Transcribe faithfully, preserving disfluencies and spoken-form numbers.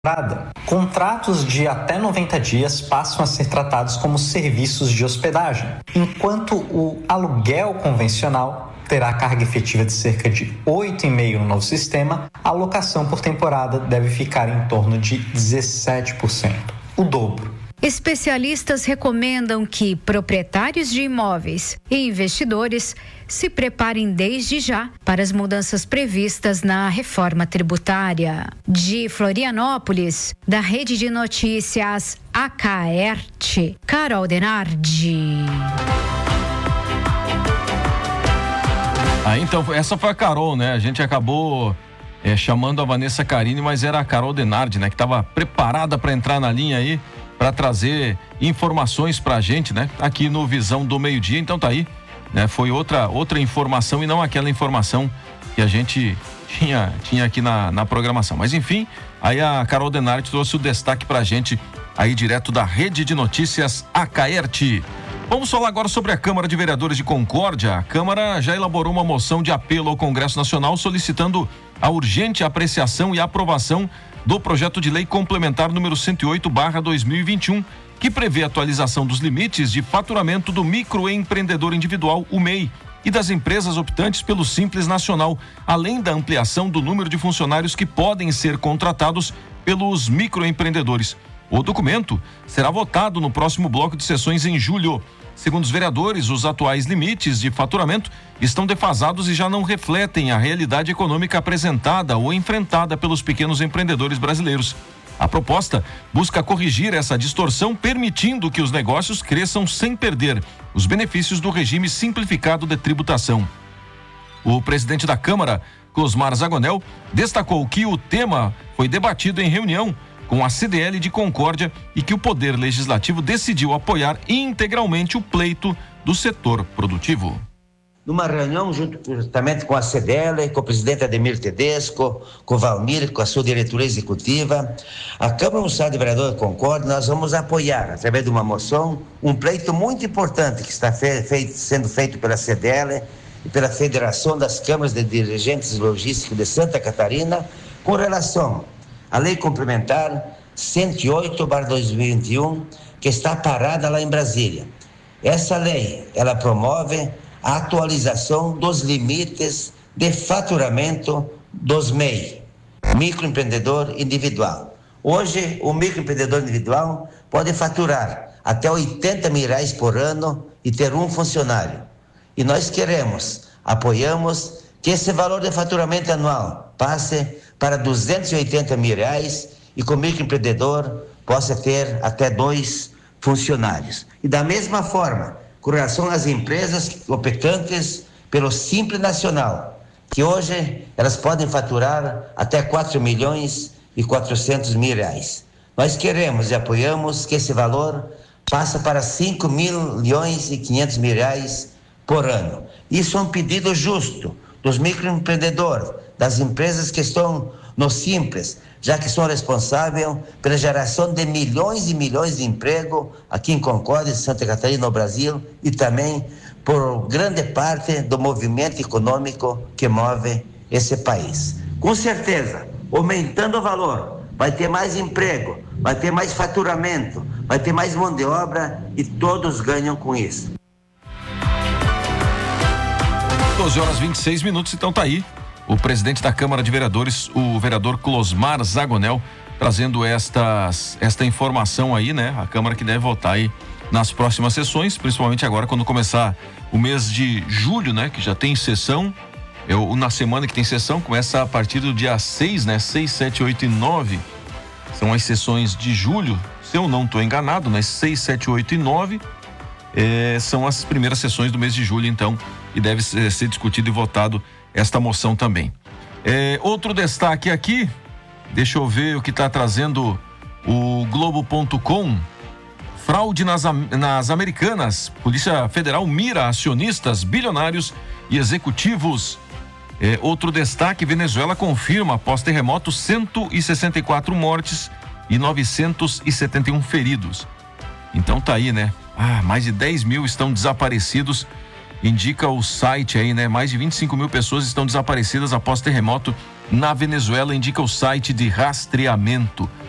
Contratos de até noventa dias passam a ser tratados como serviços de hospedagem, enquanto o aluguel convencional terá carga efetiva de cerca de oito vírgula cinco por cento no novo sistema, a alocação por temporada deve ficar em torno de dezessete por cento, o dobro. Especialistas recomendam que proprietários de imóveis e investidores se preparem desde já para as mudanças previstas na reforma tributária. De Florianópolis, da Rede de Notícias Acaerte, Carol Denardi. Ah, então, essa foi a Carol, né? A gente acabou é, chamando a Vanessa Carini, mas era a Carol Denardi, né? Que estava preparada para entrar na linha aí, para trazer informações pra gente, né? Aqui no Visão do Meio-Dia. Então tá aí, né? Foi outra, outra informação e não aquela informação que a gente tinha, tinha aqui na, na programação. Mas enfim, aí a Carol Denardi trouxe o destaque pra gente aí direto da Rede de Notícias Acaerte. Vamos falar agora sobre a Câmara de Vereadores de Concórdia. A Câmara já elaborou uma moção de apelo ao Congresso Nacional solicitando a urgente apreciação e aprovação do projeto de lei complementar número cento e oito barra dois mil e vinte e um, que prevê a atualização dos limites de faturamento do microempreendedor individual, o M E I, e das empresas optantes pelo Simples Nacional, além da ampliação do número de funcionários que podem ser contratados pelos microempreendedores. O documento será votado no próximo bloco de sessões em julho. Segundo os vereadores, os atuais limites de faturamento estão defasados e já não refletem a realidade econômica apresentada ou enfrentada pelos pequenos empreendedores brasileiros. A proposta busca corrigir essa distorção, permitindo que os negócios cresçam sem perder os benefícios do regime simplificado de tributação. O presidente da Câmara, Closmar Zagonel, destacou que o tema foi debatido em reunião com a C D L de Concórdia e que o Poder Legislativo decidiu apoiar integralmente o pleito do setor produtivo. Numa reunião juntamente com a C D L, com o presidente Ademir Tedesco, com o Valmir, com a sua diretoria executiva, a Câmara Municipal de Vereadores de Concórdia, nós vamos apoiar, através de uma moção, um pleito muito importante que está fe- feito, sendo feito pela C D L e pela Federação das Câmaras de Dirigentes Logísticos de Santa Catarina, com relação a lei complementar cento e oito barra dois mil e vinte e um, que está parada lá em Brasília. Essa lei, ela promove a atualização dos limites de faturamento dos M E I, microempreendedor individual. Hoje, o microempreendedor individual pode faturar até oitenta mil reais por ano e ter um funcionário. E nós queremos, apoiamos que esse valor de faturamento anual passe para duzentos e oitenta mil reais e que o microempreendedor possa ter até dois funcionários. E da mesma forma, com relação às empresas optantes pelo Simples Nacional, que hoje elas podem faturar até quatro milhões e quatrocentos mil reais. Nós queremos e apoiamos que esse valor passe para cinco milhões e quinhentos mil reais por ano. Isso é um pedido justo dos microempreendedores, das empresas que estão no Simples, já que são responsáveis pela geração de milhões e milhões de emprego aqui em Concórdia, Santa Catarina, no Brasil, e também por grande parte do movimento econômico que move esse país. Com certeza, aumentando o valor, vai ter mais emprego, vai ter mais faturamento, vai ter mais mão de obra e todos ganham com isso. doze horas e vinte e seis minutos, então tá aí o presidente da Câmara de Vereadores, o vereador Closmar Zagonel, trazendo estas, esta informação aí, né? A Câmara que deve votar aí nas próximas sessões, principalmente agora quando começar o mês de julho, né? Que já tem sessão, eu, na semana que tem sessão, começa a partir do dia seis, né? seis, sete, oito e nove, são as sessões de julho, se eu não estou enganado, né? seis, sete, oito e nove é, são as primeiras sessões do mês de julho, então, e deve ser, ser discutido e votado esta moção também. É, outro destaque aqui, deixa eu ver o que está trazendo o Globo ponto com. Fraude nas, nas Americanas. Polícia Federal mira acionistas, bilionários e executivos. É, outro destaque, Venezuela confirma após terremoto cento e sessenta e quatro mortes e novecentos e setenta e um feridos. Então tá aí, né? Ah, mais de dez mil estão desaparecidos. Indica o site aí, né? Mais de vinte e cinco mil pessoas estão desaparecidas após terremoto na Venezuela, indica o site de rastreamento.